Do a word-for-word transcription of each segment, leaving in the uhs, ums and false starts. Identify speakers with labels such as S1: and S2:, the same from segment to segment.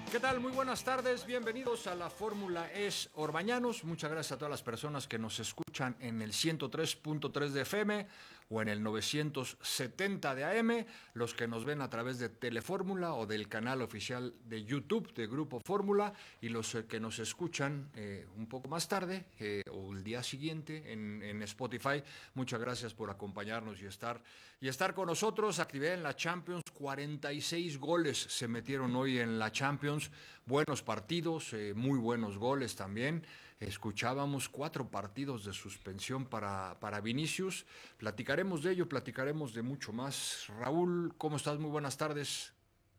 S1: ¿Qué tal? Muy buenas tardes, bienvenidos a la Fórmula Es Orbañanos. Muchas gracias a todas las personas que nos escuchan en el ciento tres punto tres de F M o en el novecientos setenta de A M, los que nos ven a través de Telefórmula o del canal oficial de YouTube de Grupo Fórmula, y los que nos escuchan eh, un poco más tarde eh, o el día siguiente en, en Spotify. Muchas gracias por acompañarnos y estar, y estar con nosotros. Actividad en la Champions, cuarenta y seis goles se metieron hoy en la Champions. Buenos partidos, eh, muy buenos goles también. Escuchábamos cuatro partidos de suspensión para, para Vinicius. Platicaremos de ello, platicaremos de mucho más. Raúl, ¿cómo estás? Muy buenas tardes.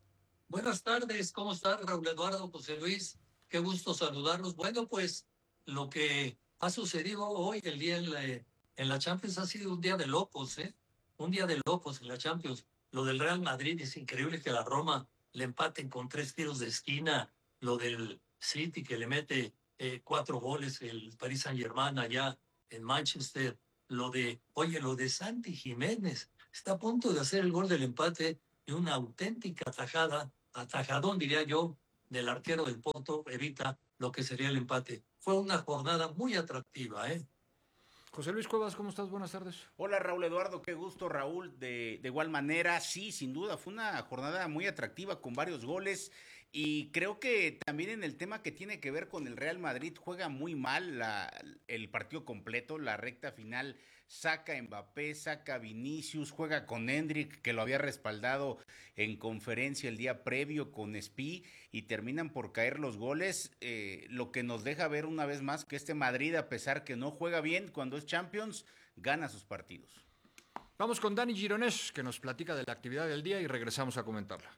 S2: Buenas tardes, ¿cómo estás, Raúl Eduardo, José Luis? Qué gusto saludarlos. Bueno, pues lo que ha sucedido hoy, el día en la, en la Champions, ha sido un día de locos, ¿eh? Un día de locos en la Champions. Lo del Real Madrid, es increíble que la Roma le empaten con tres tiros de esquina. Lo del City, que le mete eh, cuatro goles, el Paris Saint-Germain allá en Manchester. Lo de, oye, lo de Santi Jiménez, está a punto de hacer el gol del empate y una auténtica atajada, atajadón diría yo, del arquero del Porto, evita lo que sería el empate. Fue una jornada muy atractiva, ¿eh?
S1: José Luis Cuevas, ¿cómo estás? Buenas tardes.
S3: Hola Raúl Eduardo, qué gusto Raúl. De, de igual manera, sí, sin duda, fue una jornada muy atractiva con varios goles y creo que también en el tema que tiene que ver con el Real Madrid juega muy mal la, el partido completo, la recta final, saca a Mbappé, saca a Vinicius, juega con Endrick que lo había respaldado en conferencia el día previo con Spi y terminan por caer los goles, eh, lo que nos deja ver una vez más que este Madrid, a pesar que no juega bien cuando es Champions, gana sus partidos.
S1: Vamos con Dani Gironés, que nos platica de la actividad del día y regresamos a comentarla.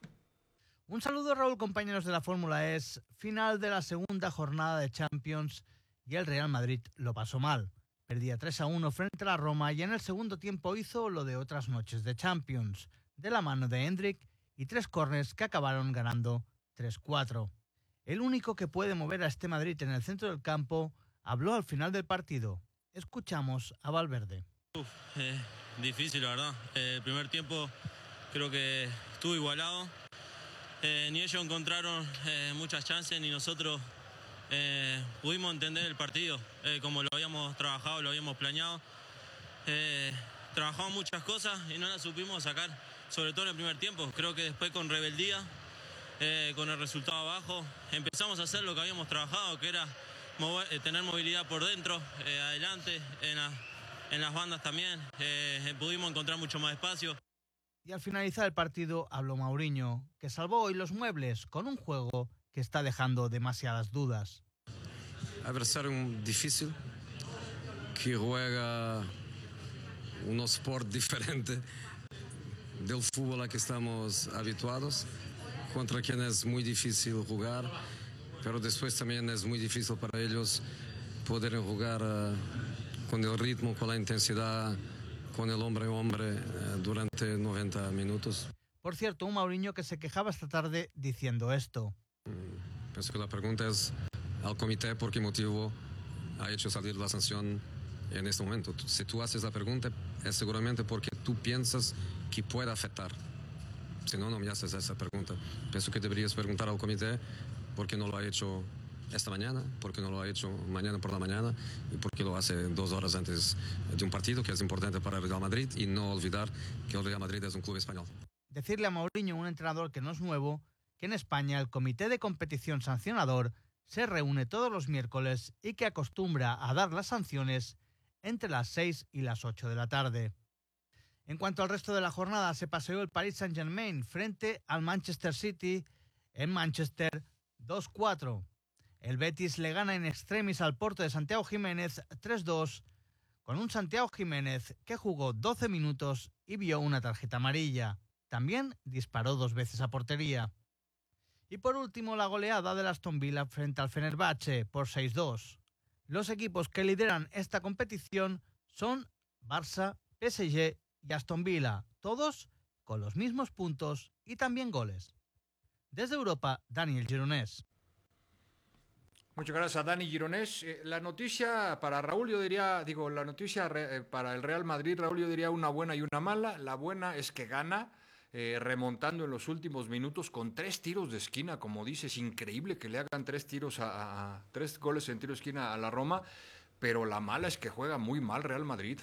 S4: Un saludo, Raúl, compañeros de la Fórmula Es. Final de la segunda jornada de Champions y el Real Madrid lo pasó mal. Perdía tres a uno frente a la Roma y en el segundo tiempo hizo lo de otras noches de Champions, de la mano de Endrick y tres córners que acabaron ganando tres cuatro. El único que puede mover a este Madrid en el centro del campo habló al final del partido. Escuchamos a Valverde.
S5: Uf, eh, difícil, la verdad. Eh, el primer tiempo creo que estuvo igualado. Eh, ni ellos encontraron eh, muchas chances, ni nosotros eh, pudimos entender el partido eh, como lo habíamos trabajado, lo habíamos planeado. Eh, trabajamos muchas cosas y no las supimos sacar, sobre todo en el primer tiempo. Creo que después con rebeldía, eh, con el resultado abajo, empezamos a hacer lo que habíamos trabajado, que era mover, eh, tener movilidad por dentro, eh, adelante, en, la, en las bandas también. Eh, pudimos encontrar mucho más espacio.
S4: Y al finalizar el partido habló Mourinho, que salvó hoy los muebles con un juego que está dejando demasiadas dudas.
S6: Adversário difícil, que juega un sport diferente del fútbol a que estamos habituados, contra quien es muy difícil jugar, pero después también es muy difícil para ellos poder jugar uh, con el ritmo, con la intensidad, con el hombre a hombre uh, durante noventa minutos.
S4: Por cierto, un Mourinho que se quejaba esta tarde diciendo esto.
S6: Mm, pienso que la pregunta es al comité por qué motivo ha hecho salir la sanción en este momento. Si tú haces la pregunta es seguramente porque tú piensas que puede afectar. Si no, no me haces esa pregunta. Pienso que deberías preguntar al comité por qué no lo ha hecho esta mañana, por qué no lo ha hecho mañana por la mañana y por qué lo hace dos horas antes de un partido que es importante para el Real Madrid, y no olvidar que el Real Madrid es un club español.
S4: Decirle a Mourinho, un entrenador que no es nuevo, que en España el Comité de Competición Sancionador se reúne todos los miércoles y que acostumbra a dar las sanciones entre las seis y las ocho de la tarde. En cuanto al resto de la jornada, se paseó el Paris Saint-Germain frente al Manchester City en Manchester dos cuatro. El Betis le gana in extremis al Porto de Santiago Jiménez tres dos, con un Santiago Jiménez que jugó doce minutos y vio una tarjeta amarilla. También disparó dos veces a portería. Y por último, la goleada del Aston Villa frente al Fenerbahce por seis dos. Los equipos que lideran esta competición son Barça, P S G y Aston Villa, todos con los mismos puntos y también goles. Desde Europa, Daniel Gironés.
S1: Muchas gracias a Dani Gironés. Eh, la noticia para Raúl, yo diría, digo, la noticia re, eh, para el Real Madrid, Raúl, yo diría una buena y una mala. La buena es que gana, eh, remontando en los últimos minutos con tres tiros de esquina, como dices, increíble que le hagan tres tiros a, a, a tres goles en tiro de esquina a la Roma, pero la mala es que juega muy mal Real Madrid.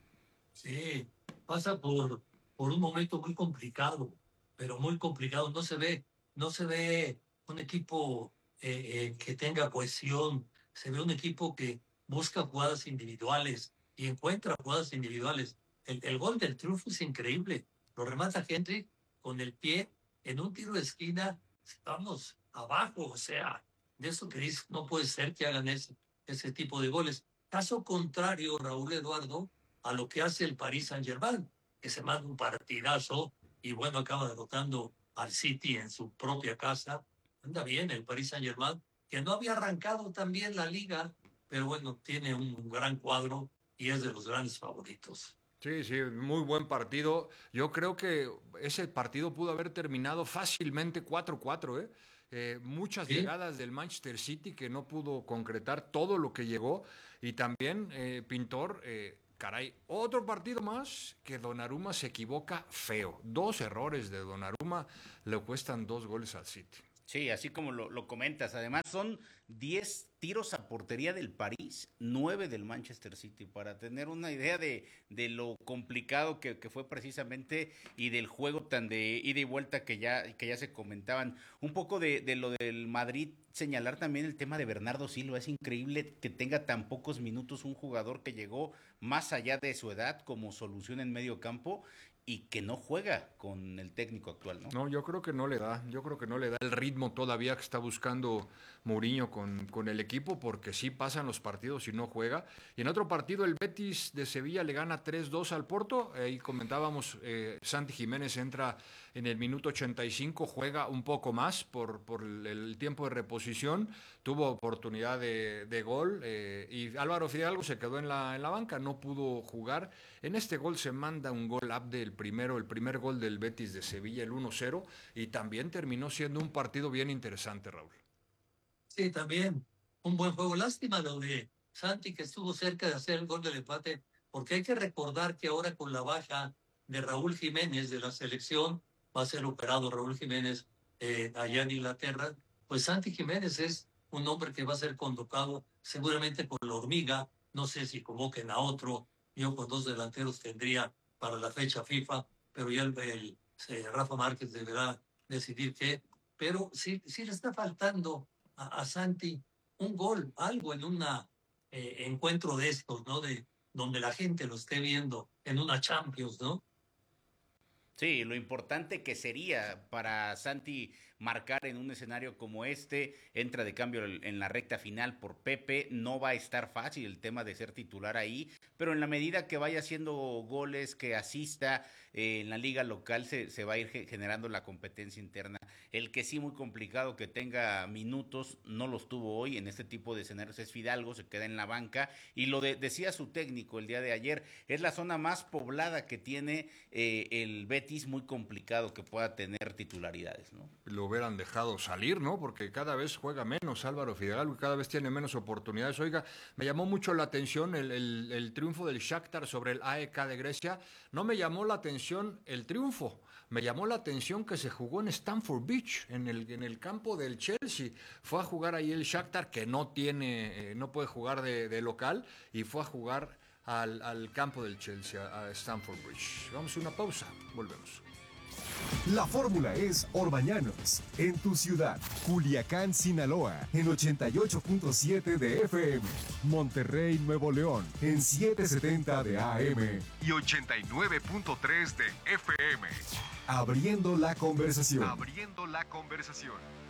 S2: Sí, pasa por, por un momento muy complicado, pero muy complicado. No se ve, no se ve un equipo eh, eh, que tenga cohesión, se ve un equipo que busca jugadas individuales y encuentra jugadas individuales. El, el gol del triunfo es increíble. Lo remata Hendrik con el pie en un tiro de esquina. Estamos abajo, o sea, de eso que dice, no puede ser que hagan ese, ese tipo de goles. Caso contrario, Raúl Eduardo, a lo que hace el Paris Saint-Germain, que se manda un partidazo y bueno, acaba derrotando al City en su propia casa. Anda bien el Paris Saint-Germain, que no había arrancado tan bien la liga, pero bueno, tiene un gran cuadro y es de los grandes favoritos.
S1: Sí, sí, muy buen partido. Yo creo que ese partido pudo haber terminado fácilmente cuatro cuatro, ¿eh? Eh, muchas ¿Sí? llegadas del Manchester City que no pudo concretar todo lo que llegó. Y también, eh, Pintor, eh, caray, otro partido más que Donnarumma se equivoca feo. Dos errores de Donnarumma le cuestan dos goles al City.
S3: Sí, así como lo, lo comentas. Además, son diez tiros a portería del París, nueve del Manchester City, para tener una idea de, de lo complicado que, que fue precisamente y del juego tan de ida y vuelta que ya, que ya se comentaban. Un poco de, de lo del Madrid, señalar también el tema de Bernardo Silva. Es increíble que tenga tan pocos minutos un jugador que llegó más allá de su edad como solución en medio campo y que no juega con el técnico actual, ¿no?
S1: No, yo creo que no le da, yo creo que no le da el ritmo todavía que está buscando Mourinho con, con el equipo, porque sí pasan los partidos y no juega. Y en otro partido el Betis de Sevilla le gana tres dos al Porto, ahí comentábamos, eh, Santi Jiménez entra en el minuto ochenta y cinco, juega un poco más por, por el, el tiempo de reposición, tuvo oportunidad de, de gol, eh, y Álvaro Fidalgo se quedó en la, en la banca, no pudo jugar. En este gol se manda un gol Abde, el primero, el primer gol del Betis de Sevilla, el uno cero, y también terminó siendo un partido bien interesante, Raúl.
S2: Sí, también un buen juego. Lástima lo de Santi, que estuvo cerca de hacer el gol del empate, porque hay que recordar que ahora con la baja de Raúl Jiménez de la selección, va a ser operado Raúl Jiménez eh, allá en Inglaterra, pues Santi Jiménez es un hombre que va a ser convocado seguramente por la Hormiga, no sé si convoquen a otro, yo con dos delanteros tendría para la fecha FIFA, pero ya el, el, el Rafa Márquez deberá decidir qué, pero sí, sí le está faltando a, a Santi un gol, algo en un eh, encuentro de estos, ¿no? De donde la gente lo esté viendo en una Champions, ¿no?
S3: Sí, lo importante que sería para Santi marcar en un escenario como este, entra de cambio en la recta final por Pepe, no va a estar fácil el tema de ser titular ahí, pero en la medida que vaya haciendo goles, que asista eh, en la liga local, se, se va a ir generando la competencia interna. El que sí muy complicado que tenga minutos, no los tuvo hoy en este tipo de escenarios, es Fidalgo, se queda en la banca, y lo de, decía su técnico el día de ayer, es la zona más poblada que tiene eh, el Betis, muy complicado que pueda tener titularidades, ¿no?
S1: Lo hubieran dejado salir, ¿no? Porque cada vez juega menos Álvaro Fidalgo y cada vez tiene menos oportunidades. Oiga, me llamó mucho la atención el, el, el triunfo del Shakhtar sobre el A E K de Grecia. No me llamó la atención el triunfo, me llamó la atención que se jugó en Stamford Bridge, en el, en el campo del Chelsea. Fue a jugar ahí el Shakhtar, que no tiene, eh, no puede jugar de, de local, y fue a jugar al, al campo del Chelsea, a Stamford Bridge. Vamos a una pausa, volvemos.
S7: La fórmula es Orbañanos, en tu ciudad, Culiacán, Sinaloa, en ochenta y ocho punto siete de F M, Monterrey, Nuevo León, en setecientos setenta de A M y ochenta y nueve punto tres de F M. Abriendo la conversación. Abriendo la conversación.